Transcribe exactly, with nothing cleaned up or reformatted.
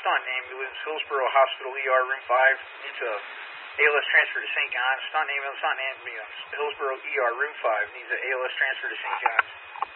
stunt ambulance, Hillsborough Hospital E R, room five. Needs a A L S transfer to Saint John's. Stunt ambulance, stunt ambulance, Hillsborough E R, room five. Needs a A L S transfer to Saint John's.